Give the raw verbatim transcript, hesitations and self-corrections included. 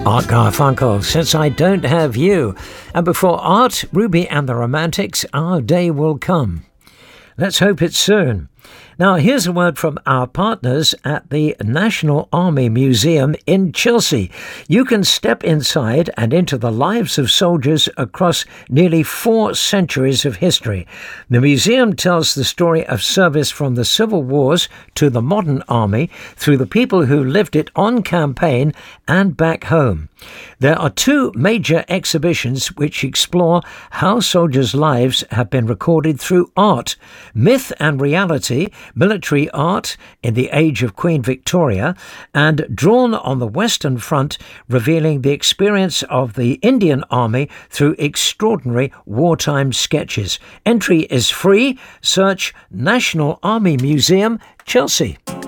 Art Garfunkel, Since I Don't Have You. And before Art, Ruby and the Romantics, Our Day Will Come. Let's hope it's soon. Now, here's a word from our partners at the National Army Museum in Chelsea. You can step inside and into the lives of soldiers across nearly four centuries of history. The museum tells the story of service from the Civil Wars to the modern army through the people who lived it on campaign and back home. There are two major exhibitions which explore how soldiers' lives have been recorded through art, myth and reality, military art in the age of Queen Victoria, and Drawn on the Western Front, revealing the experience of the Indian Army through extraordinary wartime sketches. Entry is free. Search National Army Museum, Chelsea.